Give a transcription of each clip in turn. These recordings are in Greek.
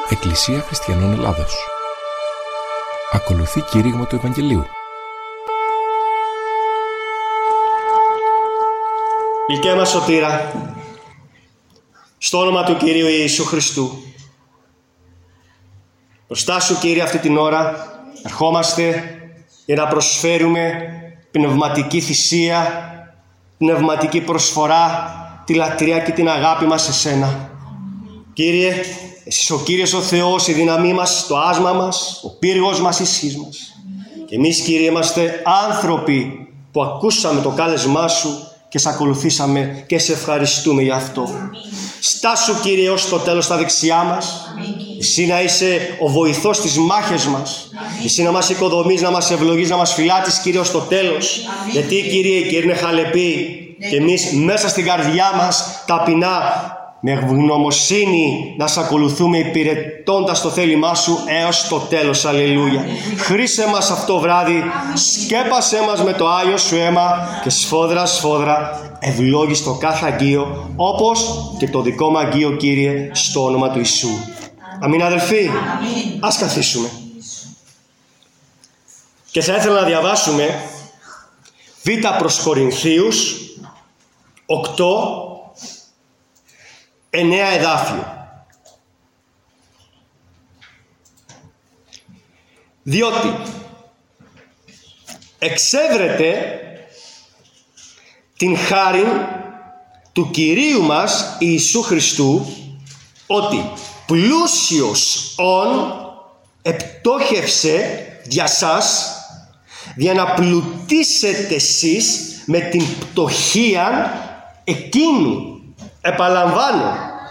Εκκλησία Χριστιανών Ελλάδος. Ακολουθεί κήρυγμα του Ευαγγελίου. Γλυκέ μας σωτήρα, στο όνομα του Κυρίου Ιησού Χριστού, μπροστά σου, Κύριε, αυτή την ώρα ερχόμαστε για να προσφέρουμε πνευματική θυσία, πνευματική προσφορά, τη λατρεία και την αγάπη μας σε Σένα. Κύριε, Εσύ ο Κύριος ο Θεός, η δύναμή μας, το άσμα μας, ο πύργος μας, η ισχύς μας. Και εμείς, Κύριε, είμαστε άνθρωποι που ακούσαμε το κάλεσμά Σου και σε ακολουθήσαμε και σε ευχαριστούμε γι' αυτό. Στάσου, Κύριε, ως το τέλος στα δεξιά μας. Εσύ να είσαι ο βοηθός στις μάχες μας. Εσύ να μας οικοδομείς, να μας ευλογείς, να μας φυλάτεις, Κύριε, ως το τέλος. Γιατί, Κύριε, η Κύριε είναι χαλεπή και εμείς μέσα στην καρδιά μας ταπεινά, με ευγνωμοσύνη να σε ακολουθούμε, υπηρετώντας το θέλημά Σου έως το τέλος. Αλληλούια. Χρήσε μας αυτό βράδυ, σκέπασέ μας με το Άγιο Σου αίμα και σφόδρα σφόδρα ευλόγης το κάθε αγγείο, όπως και το δικό μου αγγείο, Κύριε, στο όνομα του Ιησού. Αμήν, αδελφοί. Αμήν. Ας καθίσουμε. Και θα ήθελα να διαβάσουμε Β' προς Κορινθίους 8, 9 εδάφιο. Διότι εξεύρετε την χάριν του Κυρίου μας Ιησού Χριστού, ότι πλούσιος ον επτόχευσε για σας, για να πλουτίσετε εσείς με την πτωχία εκείνου. Επαλαμβάνω,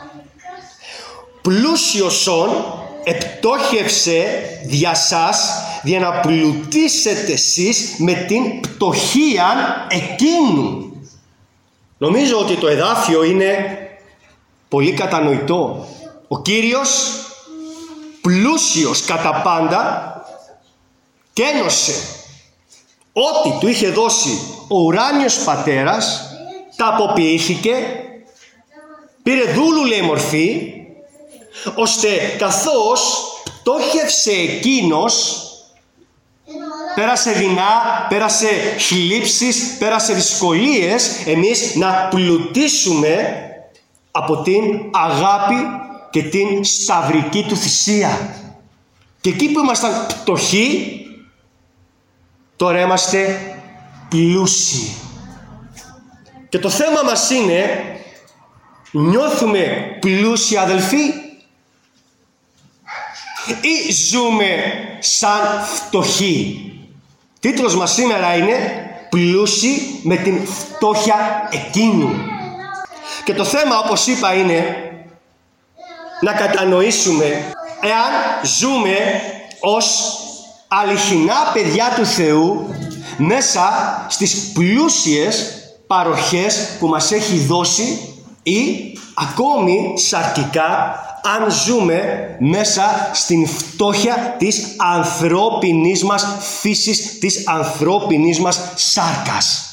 πλούσιος ον επτόχευσε δια σας, για να πλουτίσετε εσείς με την πτωχία εκείνου. Νομίζω ότι το εδάφιο είναι πολύ κατανοητό. Ο Κύριος, πλούσιος κατά πάντα, κένωσε ό,τι του είχε δώσει ο ουράνιος πατέρας, τα αποποιήθηκε, πήρε δούλου, λέει, μορφή, ώστε καθώς πτώχευσε εκείνος, πέρασε δεινά, πέρασε θλίψεις, πέρασε δυσκολίες, εμείς να πλουτίσουμε από την αγάπη και την σταυρική του θυσία. Και εκεί που ήμασταν πτωχοί, τώρα είμαστε πλούσιοι. Και το θέμα μας είναι, νιώθουμε πλούσιοι, αδελφοί, ή ζούμε σαν φτωχοί? Τίτλος μας σήμερα είναι πλούσιοι με την φτώχεια εκείνου. Και το θέμα, όπως είπα, είναι να κατανοήσουμε εάν ζούμε ως αληθινά παιδιά του Θεού μέσα στις πλούσιες παροχές που μας έχει δώσει, ή ακόμη σαρκικά αν ζούμε μέσα στην φτώχεια της ανθρώπινης μας φύσης, της ανθρώπινης μας σάρκας.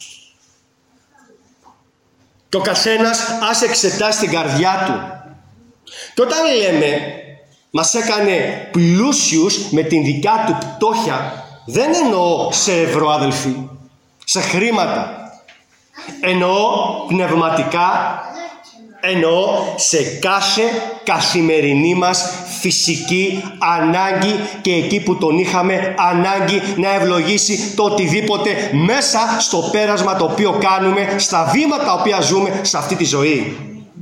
Και ο καθένας ας εξετάσει την καρδιά του. Και όταν λέμε μας έκανε πλούσιους με την δικιά του πτώχεια, δεν εννοώ σε ευρώ, αδελφοί, σε χρήματα. Εννοώ πνευματικά, εννοώ σε κάθε καθημερινή μας φυσική ανάγκη, και εκεί που τον είχαμε ανάγκη να ευλογήσει το οτιδήποτε μέσα στο πέρασμα το οποίο κάνουμε, στα βήματα τα οποία ζούμε σε αυτή τη ζωή.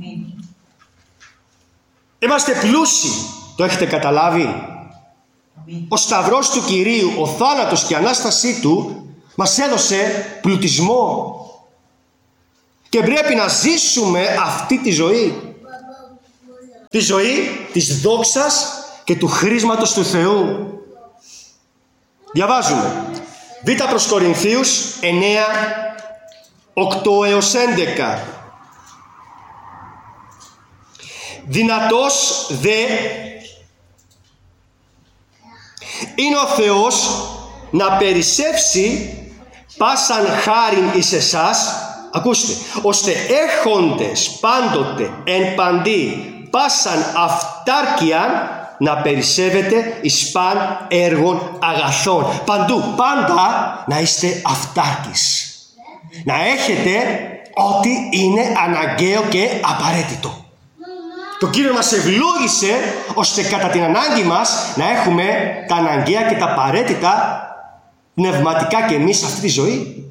Είμαστε πλούσιοι, το έχετε καταλάβει? Ο σταυρός του Κυρίου, ο θάνατος και η Ανάστασή Του μας έδωσε πλουτισμό. Και πρέπει να ζήσουμε αυτή τη ζωή. Τη ζωή της δόξας και του χρήσματος του Θεού. Διαβάζουμε Β' προς Κορινθίους 9, 8 έως 11. Δυνατός δε είναι ο Θεός να περισσεύσει πάσαν χάριν εις εσάς, ακούστε, ώστε έχοντες πάντοτε εν παντή πάσαν αυτάρκειαν να περισσεύετε εις παν έργων αγαθών. Παντού, πάντα να είστε αυτάρκεις. Να έχετε ό,τι είναι αναγκαίο και απαραίτητο. Το Κύριο μας ευλόγησε ώστε κατά την ανάγκη μας να έχουμε τα αναγκαία και τα απαραίτητα πνευματικά και εμείς σε αυτή τη ζωή.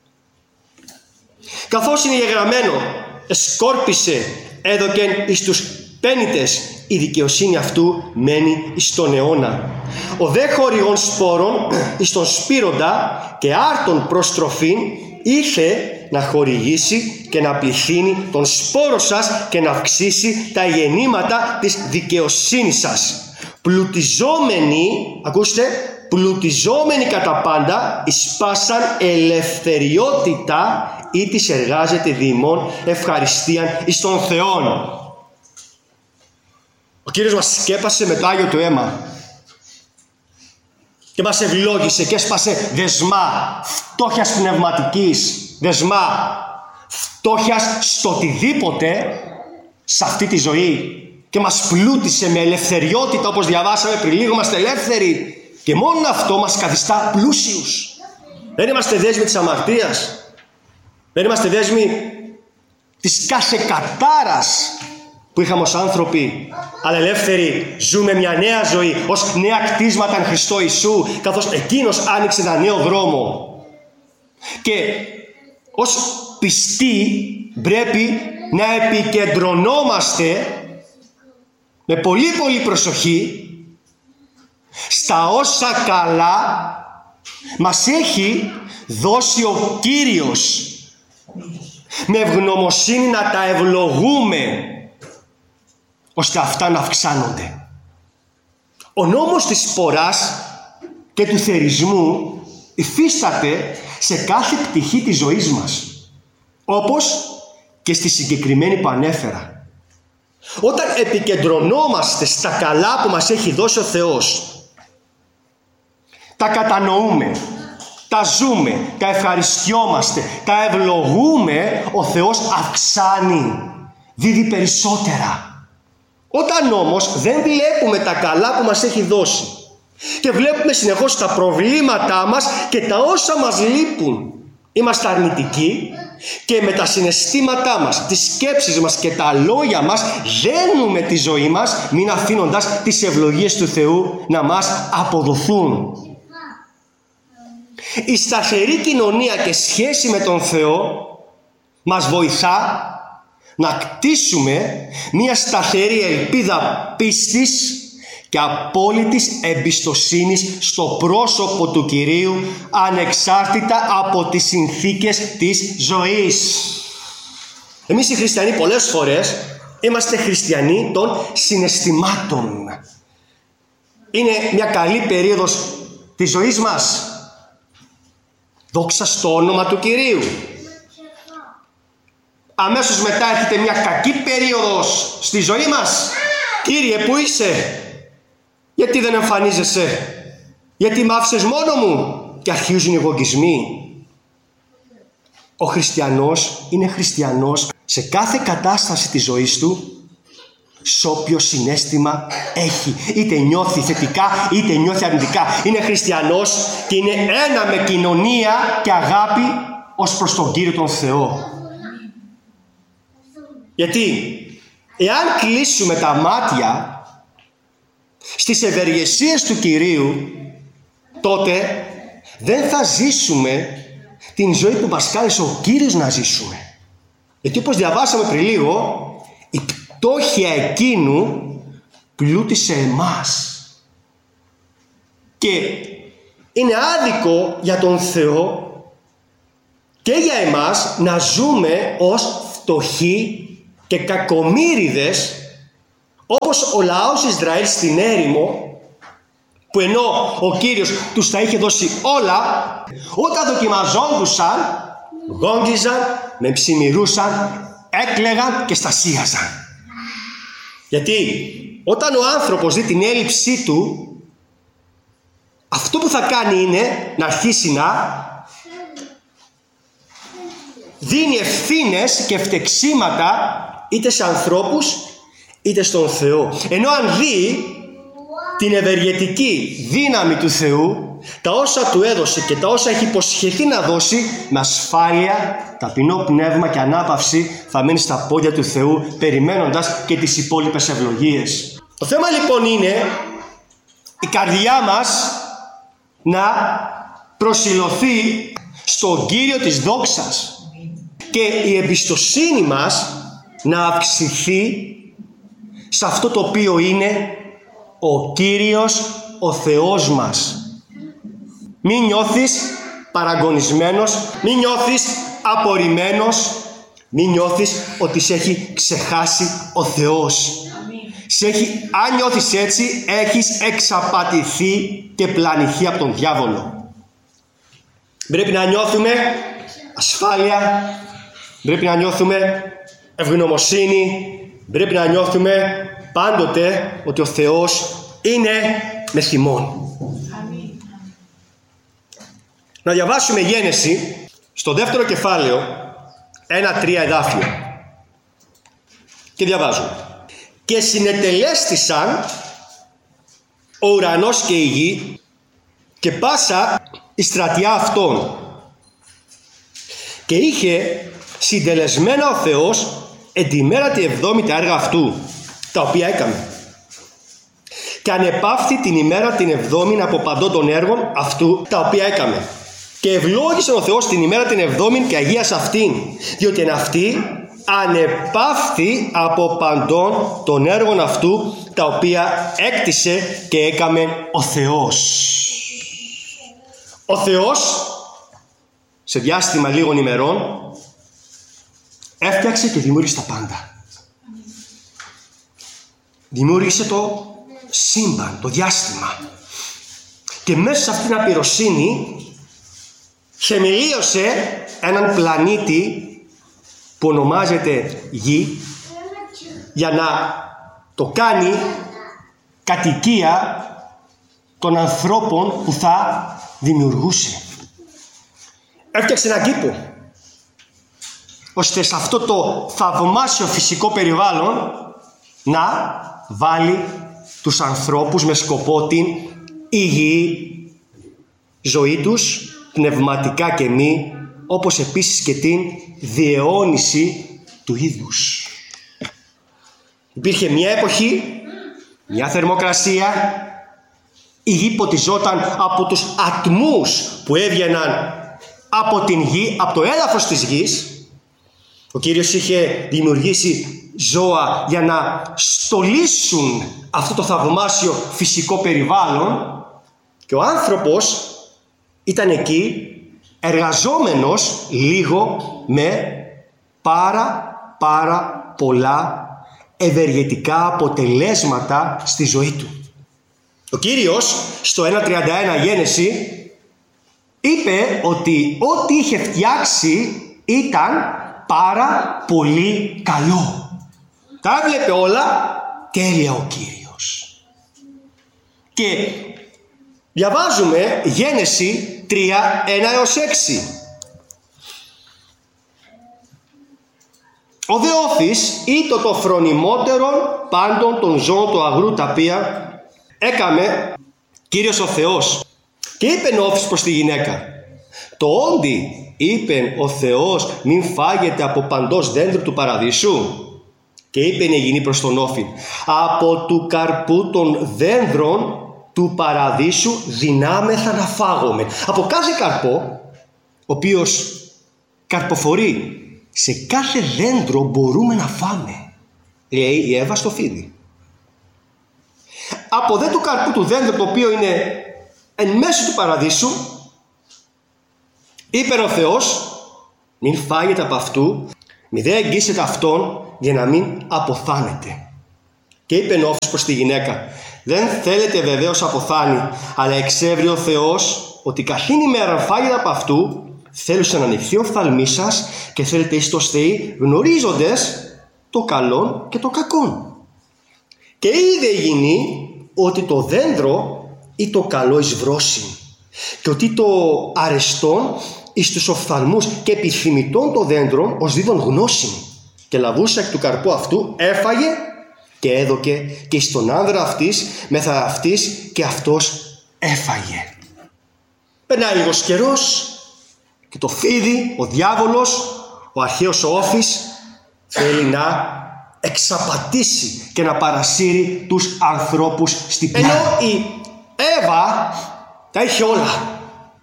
Καθώς είναι γεγραμμένο, εσκόρπισε έδωκεν εις τους πένητες, η δικαιοσύνη αυτού μένει εις τον αιώνα. Ο δε χορηγών σπόρων εις τον σπήροντα και άρτων προστροφήν ήρθε να χορηγήσει και να πληθύνει τον σπόρο σας και να αυξήσει τα γεννήματα της δικαιοσύνης σας. Πλουτιζόμενοι, ακούστε, πλουτιζόμενοι κατά πάντα εις πάσαν ελευθεριότητα ή της εργάζεται διημών ευχαριστίαν εις τον Θεόν. Ο Κύριος μας σκέπασε με το Άγιο Του αίμα και μας ευλόγησε και έσπασε δεσμά φτώχειας πνευματικής, δεσμά φτώχειας στο οτιδήποτε σε αυτή τη ζωή και μας πλούτησε με ελευθεριότητα, όπως διαβάσαμε πριν λίγο. Είμαστε ελεύθεροι και μόνο αυτό μας καθιστά πλούσιους. Δεν είμαστε δέσμοι της αμαρτίας, δεν είμαστε δέσμοι της κάθε κατάρας που είχαμε ως άνθρωποι, αλλά ελεύθεροι ζούμε μια νέα ζωή ως νέα κτίσματα εν Χριστώ Ιησού, καθώς Εκείνος άνοιξε ένα νέο δρόμο. Και ως πιστοί πρέπει να επικεντρωνόμαστε με πολύ προσοχή στα όσα καλά μας έχει δώσει ο Κύριος, με ευγνωμοσύνη να τα ευλογούμε ώστε αυτά να αυξάνονται. Ο νόμος της σποράς και του θερισμού υφίσταται σε κάθε πτυχή της ζωής μας, όπως και στη συγκεκριμένη που ανέφερα. Όταν επικεντρωνόμαστε στα καλά που μας έχει δώσει ο Θεός, τα κατανοούμε, τα ζούμε, τα ευχαριστιόμαστε, τα ευλογούμε, ο Θεός αυξάνει, δίδει περισσότερα. Όταν όμως δεν βλέπουμε τα καλά που μας έχει δώσει και βλέπουμε συνεχώς τα προβλήματά μας και τα όσα μας λείπουν, είμαστε αρνητικοί και με τα συναισθήματά μας, τις σκέψεις μας και τα λόγια μας δένουμε τη ζωή μας, μην αφήνοντας τις ευλογίες του Θεού να μας αποδοθούν. Η σταθερή κοινωνία και σχέση με τον Θεό μας βοηθά να κτίσουμε μια σταθερή ελπίδα πίστης και απόλυτης εμπιστοσύνης στο πρόσωπο του Κυρίου, ανεξάρτητα από τις συνθήκες της ζωής. Εμείς οι χριστιανοί πολλές φορές είμαστε χριστιανοί των συναισθημάτων. Είναι μια καλή περίοδος της ζωής μας. Δόξα στο όνομα του Κυρίου. Αμέσως μετά έρχεται μια κακή περίοδος στη ζωή μας. Κύριε, πού είσαι? Γιατί δεν εμφανίζεσαι? Γιατί μ' άφησες μόνο μου? Και αρχίζουν οι εγωισμοί. Ο χριστιανός είναι χριστιανός σε κάθε κατάσταση της ζωής του, σε όποιο συναίσθημα έχει. Είτε νιώθει θετικά είτε νιώθει αρνητικά. Είναι χριστιανός και είναι ένα με κοινωνία και αγάπη ως προς τον Κύριο τον Θεό. Γιατί εάν κλείσουμε τα μάτια στις ευεργεσίες του Κυρίου, τότε δεν θα ζήσουμε την ζωή που μας κάλεσε ο Κύριος να ζήσουμε. Γιατί όπως διαβάσαμε πριν λίγο, η πτώχεια εκείνου πλούτησε εμάς. Και είναι άδικο για τον Θεό και για εμάς να ζούμε ως φτωχοί και κακομοίριδες, όπως ο λαός Ισραήλ στην έρημο, που ενώ ο Κύριος τους τα είχε δώσει όλα, όταν δοκιμαζόντουσαν, γόγγιζαν, με ψημυρούσαν, έκλαιγαν και στασίαζαν. Γιατί όταν ο άνθρωπος δει την έλλειψή του, αυτό που θα κάνει είναι να αρχίσει να δίνει ευθύνες και ευτεξίματα είτε σε ανθρώπους είτε στον Θεό. Ενώ αν δει την ευεργετική δύναμη του Θεού, τα όσα του έδωσε και τα όσα έχει υποσχεθεί να δώσει, με ασφάλεια, ταπεινό πνεύμα και ανάπαυση θα μείνει στα πόδια του Θεού, περιμένοντας και τις υπόλοιπες ευλογίες. Το θέμα λοιπόν είναι η καρδιά μας να προσηλωθεί στον Κύριο της δόξας και η εμπιστοσύνη μας να αυξηθεί σε αυτό το οποίο είναι ο Κύριος, ο Θεός μας. Μην νιώθεις παραγωνισμένος, μην νιώθεις απορριμμένος, μην νιώθεις ότι σε έχει ξεχάσει ο Θεός. Αν νιώθεις έτσι, έχεις εξαπατηθεί και πλανηθεί από τον διάβολο. Πρέπει να νιώθουμε ασφάλεια, πρέπει να νιώθουμε ευγνωμοσύνη, πρέπει να νιώθουμε πάντοτε ότι ο Θεός είναι με θυμόν. Να διαβάσουμε Γένεση στο δεύτερο κεφάλαιο 1-3 εδάφιο. Και διαβάζουμε. Και συνετελέστησαν ο ουρανός και η γη και πάσα η στρατιά αυτών. Και είχε συντελεσμένα ο Θεός εν τη μέρα τη 7η τα έργα αυτού, τα οποία έκαμε. Και ανεπαύθη την ημέρα την 7η από παντών των έργων αυτού, τα οποία έκαμε. Και ευλόγησε ο Θεός την ημέρα την 7η και αγίασε αυτήν, διότι εν αυτή ανεπαύθη από παντών των έργων αυτού, τα οποία έκτισε και έκαμε ο Θεός. Ο Θεός σε διάστημα λίγων ημερών έφτιαξε και δημιούργησε τα πάντα. Δημιούργησε το σύμπαν, το διάστημα, και μέσα σε αυτήν την απειροσύνη θεμελίωσε έναν πλανήτη που ονομάζεται Γη, για να το κάνει κατοικία των ανθρώπων που θα δημιουργούσε. Έφτιαξε έναν κήπο, ώστε σε αυτό το θαυμάσιο φυσικό περιβάλλον να βάλει τους ανθρώπους με σκοπό την υγιή ζωή τους, πνευματικά και μη, όπως επίσης και την διαιώνιση του είδους. Υπήρχε μια εποχή, μια θερμοκρασία, η γη ποτιζόταν από τους ατμούς που έβγαιναν από την γη, από το έδαφος της γης. Ο Κύριος είχε δημιουργήσει ζώα για να στολίσουν αυτό το θαυμάσιο φυσικό περιβάλλον, και ο άνθρωπος ήταν εκεί εργαζόμενος λίγο με πάρα πολλά ευεργετικά αποτελέσματα στη ζωή του. Ο Κύριος στο 1.31 Γένεση είπε ότι ό,τι είχε φτιάξει ήταν πάρα πολύ καλό. Τα έβλεπε όλα τέλεια ο Κύριος. Και διαβάζουμε Γένεση 3, 1 έως 6. Ο δε όφης ήτο το φρονιμότερον πάντων των ζώων του αγρού, τα οποία έκαμε Κύριος ο Θεός. Και είπεν ο όφης προς τη γυναίκα, το όντι είπεν ο Θεός μην φάγετε από παντός δέντρου του παραδείσου. Και είπεν η γυνή προς τον όφη, από του καρπού των δένδρων του παραδείσου δυνάμεθα να φάγουμε. Από κάθε καρπό, ο οποίος καρποφορεί, σε κάθε δέντρο μπορούμε να φάμε, λέει η Εύα στο φίδι. Από δε του καρπού του δέντρου, το οποίο είναι εν μέσω του παραδείσου, είπε ο Θεός, μην φάγετε από αυτού, μη δε εγγύσετε αυτόν, για να μην αποθάνετε. Και είπε ο όφης προς τη γυναίκα, δεν θέλετε βεβαίως αποθάνει, αλλά εξέβρει ο Θεός ότι καθήν ημέρα φάγετε από αυτού, θέλουσε να ανοιχθεί ο φθαλμής σας και θέλετε εις το Θεοί, γνωρίζοντες το καλόν και το κακόν. Και είδε η γυνή ότι το δέντρο ή το καλό εις βρόσιν, και ότι το αρεστόν εις τους οφθαλμούς και επιθυμητών των δέντρων ως δίδων γνώσιν. Και λαβούσα εκ του καρπού αυτού έφαγε και έδωκε και στον άνδρα αυτής μέθα αυτής και αυτός έφαγε. Περνάει λίγος καιρός και το φίδι, ο διάβολος, ο αρχαίος Όφης θέλει να εξαπατήσει και να παρασύρει τους ανθρώπους στην πλάτη. Ενώ η Εύα τα είχε όλα.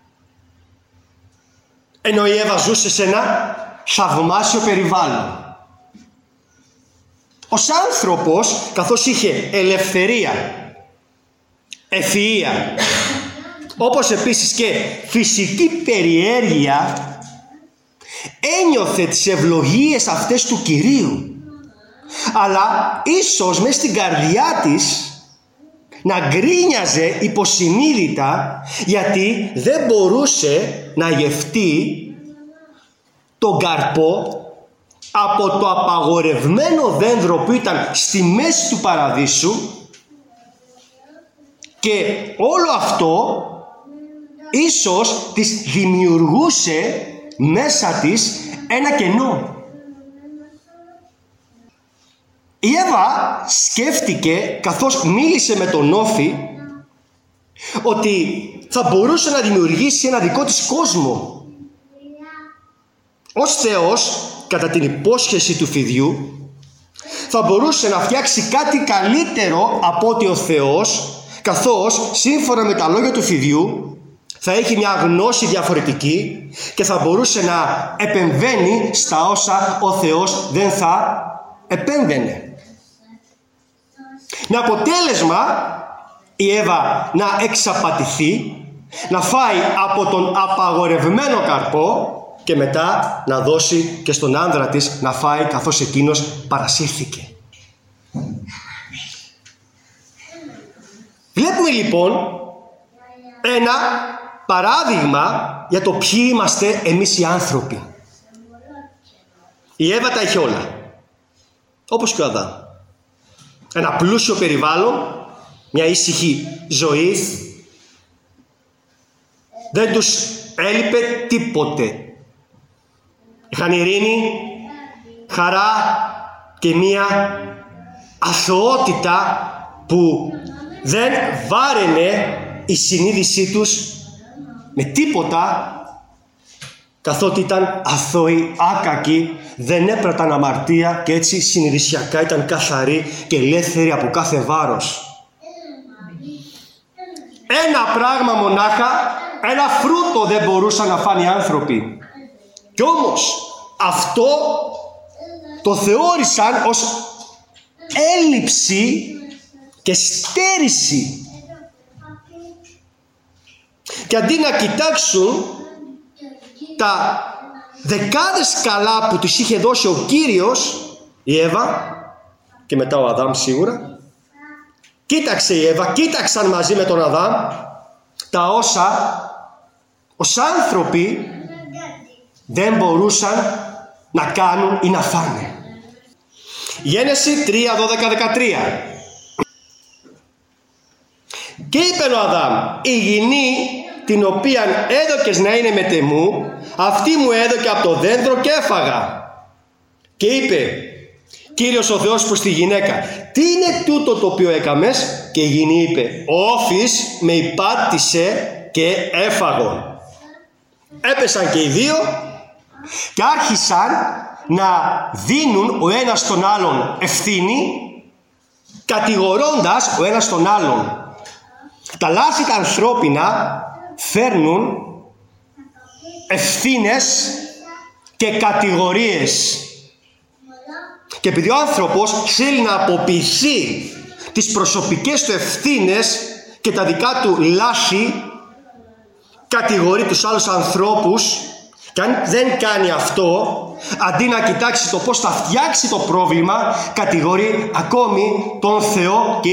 Ενώ η Εύα ζούσε σε ένα θαυμάσιο περιβάλλον. Ως άνθρωπος, καθώς είχε ελευθερία, ευφυΐα, όπως επίσης και φυσική περιέργεια, ένιωθε τις ευλογίες αυτές του Κυρίου. Αλλά ίσως μες στην καρδιά της να γκρίνιαζε υποσυνείδητα, γιατί δεν μπορούσε να γευτεί τον καρπό από το απαγορευμένο δέντρο που ήταν στη μέση του παραδείσου, και όλο αυτό ίσως της δημιουργούσε μέσα της ένα κενό. Η Εύα σκέφτηκε, καθώς μίλησε με τον Όφη, ότι θα μπορούσε να δημιουργήσει ένα δικό της κόσμο. Ως Θεός, κατά την υπόσχεση του φιδιού, θα μπορούσε να φτιάξει κάτι καλύτερο από ότι ο Θεός, καθώς σύμφωνα με τα λόγια του φιδιού θα έχει μια γνώση διαφορετική και θα μπορούσε να επεμβαίνει στα όσα ο Θεός δεν θα επέμβαινε. Με αποτέλεσμα η Εύα να εξαπατηθεί, να φάει από τον απαγορευμένο καρπό και μετά να δώσει και στον άνδρα της να φάει, καθώς εκείνος παρασύρθηκε. Βλέπουμε λοιπόν ένα παράδειγμα για το ποιοι είμαστε εμείς οι άνθρωποι. Η Εύα τα είχε όλα, όπως και ο Αδάμ. Ένα πλούσιο περιβάλλον, μια ήσυχη ζωή, δεν τους έλειπε τίποτε. Είχαν ειρήνη, χαρά και μια αθωότητα που δεν βάραινε η συνείδησή τους με τίποτα, καθότι ήταν αθώοι, άκακοι, δεν έπραταν αμαρτία και έτσι συνειδησιακά ήταν καθαροί και ελεύθεροι από κάθε βάρος. Ένα πράγμα μονάχα, ένα φρούτο δεν μπορούσαν να φάνε οι άνθρωποι. Κι όμως αυτό το θεώρησαν ως έλλειψη και στέρηση. Και αντί να κοιτάξουν τα δεκάδες καλά που τους είχε δώσει ο Κύριος, η Εύα και μετά ο Αδάμ σίγουρα, κοίταξε η Εύα, κοίταξαν μαζί με τον Αδάμ τα όσα ως άνθρωποι δεν μπορούσαν να κάνουν ή να φάνε. Γένεση 3:12-13. Και είπε ο Αδάμ: η γυνή την οποία έδωκες να είναι μετεμού, αυτή μου έδωκε από το δέντρο και έφαγα. Και είπε Κύριος ο Θεός προς τη γυναίκα: τι είναι τούτο το οποίο έκαμες? Και η γυνή είπε: ο Όφης με υπάτησε και έφαγον. Έπεσαν και οι δύο και άρχισαν να δίνουν ο ένας τον άλλον ευθύνη, κατηγορώντας ο ένας τον άλλον. Τα λάθη τα ανθρώπινα φέρνουν ευθύνες και κατηγορίες. Και επειδή ο άνθρωπος θέλει να αποποιηθεί τις προσωπικές του ευθύνες και τα δικά του λάθη, κατηγορεί τους άλλους ανθρώπους, και αν δεν κάνει αυτό, αντί να κοιτάξει το πώς θα φτιάξει το πρόβλημα, κατηγορεί ακόμη τον Θεό και